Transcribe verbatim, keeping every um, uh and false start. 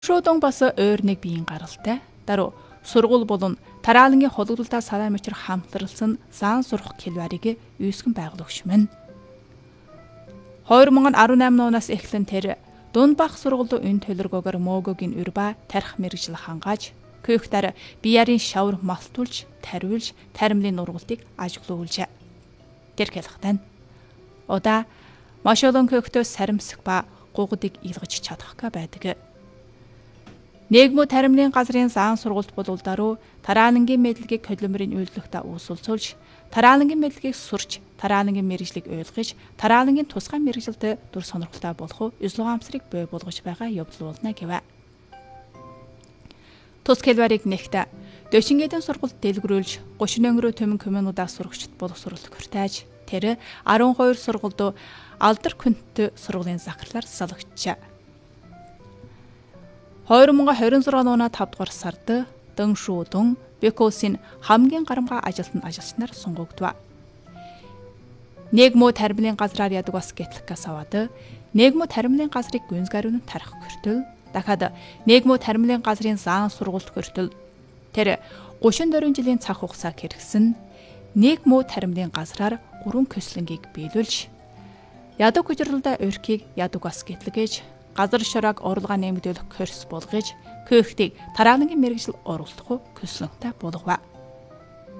Шуудан бас өөр нэг биеийн гаралтай. Даруй сургууль болон тараалангийн хологдолтой салаа мөчр хамтларлсан сан сурах келварыг үүсгэн байгуулагч мөн. хоёр мянга арван аймын оноос эхлэн тэр Дунбах сургуульд өн төлөргөөр мөөгөгийн урба тарих мэрэгжил хангааж, көөхтөр биеарын шавар малтуулж, тариулж, таримлын нургалтыг ажиглуулжээ. Тэр хэлэхдээ удаа маш олон көөхтөө саримсах ба гугдыг илгэж чадахга байдаг. Нэгмүү таримлын газрын заан сургуульд болуулдаруу тараалангийн мэдлэгийг хөдөлмөрийн үйлдвэрлэлд үүсэлцүүлж, тараалангийн мэдлэгийг сурч, тараалангийн мэрэгжлийг ойлгож, тараалангийн тусгай мэрэгжилд дүр сонирхолтой болох үзлугаамсрыг бий болгож байгаа явдал болно гэвэ. Тус хэлбэрийг нэгтээ Дөшингээдэн сургуульд дэлгэрүүлж, гушин өнгөрөө төмөн коммунуудаа сурагчд боловсруулах хүртээж, тэр арван хоёр сургуульд алдар күнттэй сургуулийн захирлаар салгажээ. хоёр мянга хорин зургаан оноо тав дугаар сард Дэн Шуудун Бекосын хамгийн гарамгай ажилтны ажилчнаар сунгагдва. Нэгмүү таримлын газраар ядаг бас гэтлэхээс аваад нэгмүү таримлын газрыг гүнзгэрүүн тарих хүртэл дахиад нэгмүү таримлын газрын заан сургуульд хүртэл тэр гушин дөрвөн жилийн цаг хугацаа хэрэгсэн нэгмүү таримлын газраар гурван көслөнгийг биелүүлж ядаг хүчрэлдэ өрхийг ядаг бас гэтлэгэж газар шороог орлогоо нэмэгдүүлэх курс болгож көөхтийг тараалангийн мэрэгжил оруулах көслөнтэй болгова.